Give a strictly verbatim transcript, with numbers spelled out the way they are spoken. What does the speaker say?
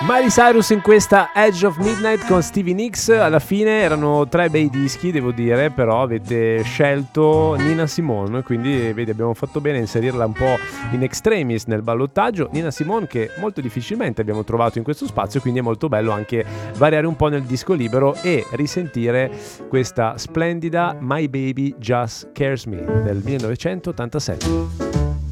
Miley Cyrus in questa Edge of Midnight con Stevie Nicks. Alla fine erano tre bei dischi, devo dire, però avete scelto Nina Simone, quindi vedi, abbiamo fatto bene a inserirla un po' in extremis nel ballottaggio. Nina Simone che molto difficilmente abbiamo trovato in questo spazio, quindi è molto bello anche variare un po' nel disco libero e risentire questa splendida My Baby Just Cares Me del millenovecentottantasette.